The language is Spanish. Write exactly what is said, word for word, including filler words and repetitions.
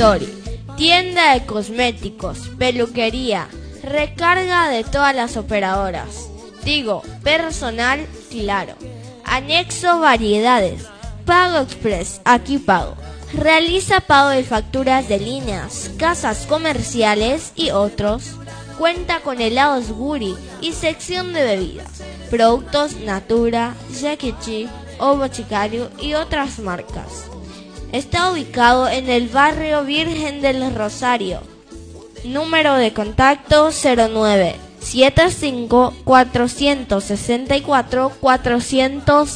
Story, tienda de cosméticos, peluquería, recarga de todas las operadoras. Digo, personal, claro. Anexo variedades. Pago Express, aquí pago. Realiza pago de facturas de líneas, casas comerciales y otros. Cuenta con helados Guri y sección de bebidas. Productos Natura, Jackie Chi, O Boticario y otras marcas. Está ubicado en el barrio Virgen del Rosario. Número de contacto cero nueve siete cinco cuatro seis cuatro cuatro cero cero